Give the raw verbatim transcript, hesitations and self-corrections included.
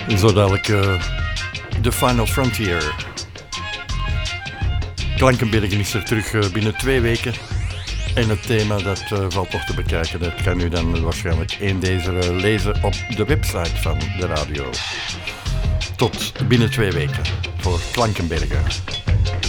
Zo dadelijk uh, The Final Frontier. Klankenbergen is er terug uh, binnen twee weken. En het thema dat uh, valt nog te bekijken. Dat kan u dan waarschijnlijk één deze uh, lezen op de website van de radio. Tot binnen twee weken voor Klankenbergen.